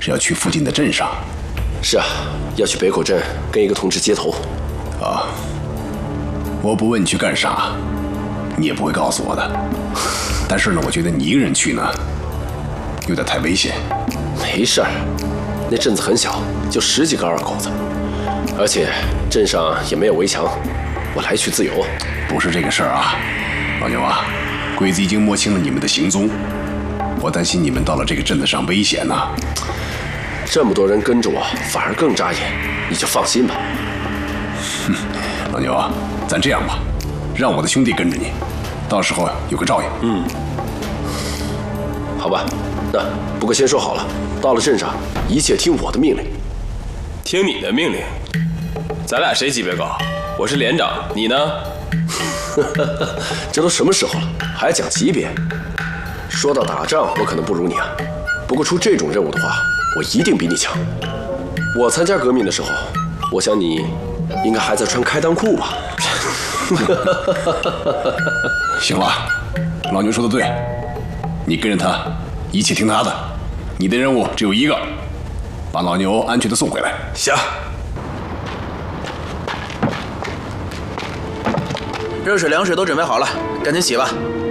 是要去附近的镇上。 是啊，要去北口镇跟一个同志接头。 啊，我不问你去干啥，你也不会告诉我的。但是呢，我觉得你一个人去呢，有点太危险。 没事儿，那镇子很小，就10几个二口子，而且镇上也没有围墙，我来去自由。 不是这个事儿啊，老牛啊，鬼子已经摸清了你们的行踪，我担心你们到了这个镇子上危险呢。 这么多人跟着我，反而更扎眼，你就放心吧。 老牛啊，咱这样吧，让我的兄弟跟着你，到时候有个照应。 好吧，那不过先说好了，到了镇上，一切听我的命令。 听你的命令？咱俩谁级别高？我是连长，你呢？ 这都什么时候了，还讲级别？说到打仗，我可能不如你啊。不过出这种任务的话，我一定比你强。我参加革命的时候，我想你应该还在穿开裆裤吧？ 行了，老牛说的对，你跟着他，一切听他的。你的任务只有一个，把老牛安全的送回来。 行。 热水凉水都准备好了，赶紧洗吧。